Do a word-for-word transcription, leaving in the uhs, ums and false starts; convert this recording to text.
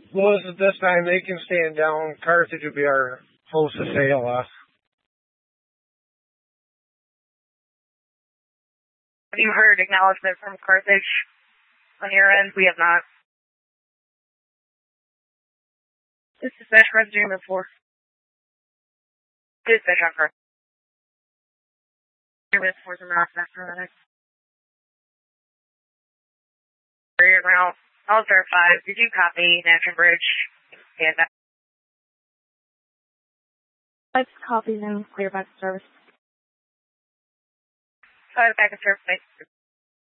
Well, at this time they can stand down. Carthage will be our host of sail. Uh, Have you heard acknowledgement from Carthage on your end? We have not. This is Dispatch Resident number four. Dispatch on Carthage. Unit four is a mass after that. Your ground. I'll verify. Did you copy Natural Bridge? And that. Let's copy them. Clear back to service. Clear back to service.